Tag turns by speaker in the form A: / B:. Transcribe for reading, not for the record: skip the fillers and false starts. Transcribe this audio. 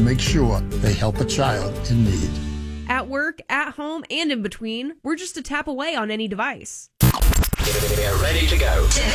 A: make sure they help a child in need.
B: At work, at home, and in between, we're just a tap away on any device.
C: Get ready to go.